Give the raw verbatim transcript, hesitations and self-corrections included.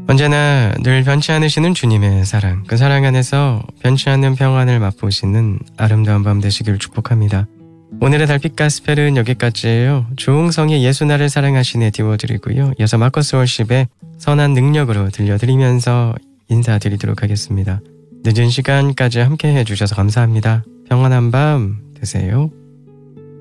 언제나 늘 변치 않으시는 주님의 사랑, 그 사랑 안에서 변치 않는 평안을 맛보시는 아름다운 밤 되시길 축복합니다. 오늘의 달빛 가스펠은 여기까지예요. 조응성의 예수 나를 사랑하시네 띄워드리고요. 이어서 마커스 월십의 선한 능력으로 들려드리면서 인사드리도록 하겠습니다. 늦은 시간까지 함께 해주셔서 감사합니다. 평안한 밤 되세요.